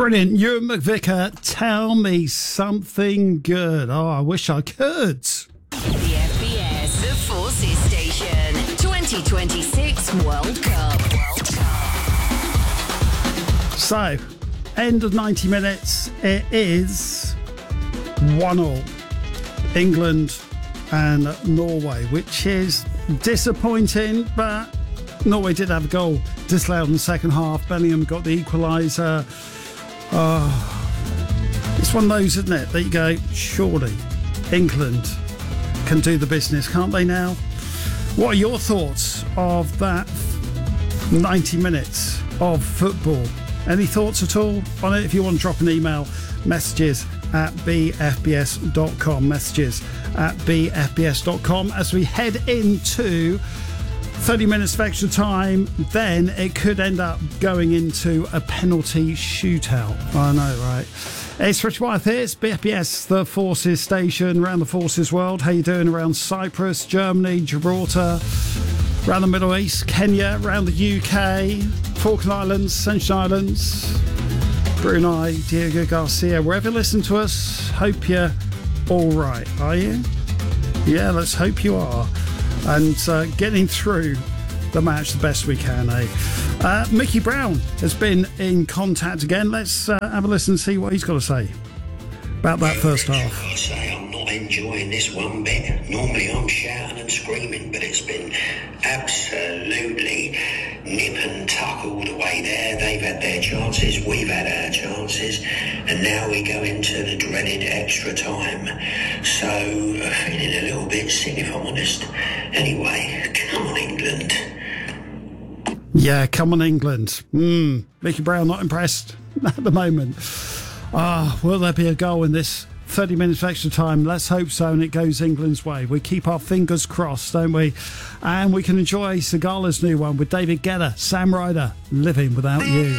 Brilliant. Ewan McVicker, tell me something good. Oh, I wish I could. The FBS, the Forces Station, 2026 World Cup. So, end of 90 minutes. It is 1-1. England and Norway, which is disappointing, but Norway did have a goal disallowed in the second half. Bellingham got the equaliser. It's one of those, isn't it, that you go, surely England can do the business, can't they now? What are your thoughts of that 90 minutes of football? Any thoughts at all on it? If you want to drop an email, messages at bfbs.com, messages at bfbs.com. As we head into 30 minutes of extra time, then it could end up going into a penalty shootout. I know, right? It's Rich Wyeth here. It's BFBS, the Forces Station, around the Forces world. How you doing around Cyprus, Germany, Gibraltar, around the Middle East, Kenya, around the UK, Falkland Islands, Ascension Islands, Brunei, Diego Garcia, wherever you listen to us, hope you're all right, are you? Yeah, let's hope you are. And getting through the match the best we can, eh? Mickey Brown has been in contact again. Let's have a listen and see what he's got to say about that first half. I say I'm not enjoying this one bit. Normally I'm shouting and screaming, but it's been absolutely nip and tuck all the way there. They've had their chances, we've had our chances, and now we go into the dreaded extra time. So feeling a little bit sick, if I'm honest. Anyway, come on England. Yeah, come on England. Mickey Brown not impressed at the moment. Will there be a goal in this 30 minutes of extra time? Let's hope so, and it goes England's way. We keep our fingers crossed, don't we? And we can enjoy Sigala's new one with David Guetta, Sam Ryder, Living Without You.